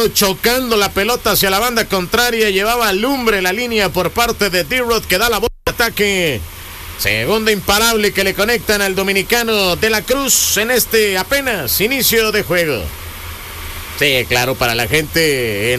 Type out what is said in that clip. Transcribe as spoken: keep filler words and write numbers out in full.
lado, chocando la pelota hacia la banda contraria. Llevaba lumbre la línea por parte de D-Rod, que da la bola de ataque. Segunda imparable que le conectan al dominicano de la Cruz en este apenas inicio de juego. Sí, claro, para la gente en